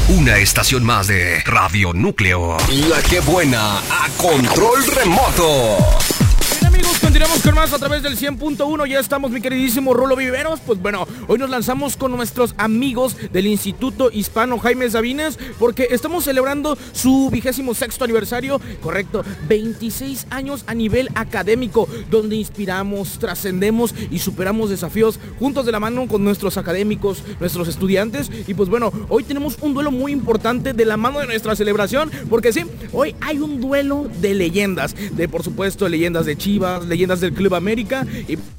Una estación más de Radio Núcleo. La que buena a control remoto. Bien, amigos, continuamos con más a través del 100.1. Ya estamos, mi queridísimo Rulo Viveros. Pues bueno, hoy nos lanzamos con nuestros amigos del Instituto Hispano Jaime Sabines, porque estamos celebrando su 26º aniversario, correcto, 26 años a nivel académico, donde inspiramos, trascendemos y superamos desafíos juntos de la mano con nuestros académicos, nuestros estudiantes. Y pues bueno, hoy tenemos un duelo muy importante de la mano de nuestra celebración, porque sí, hoy hay un duelo de leyendas, de por supuesto leyendas de Chivas, leyendas del Club América, y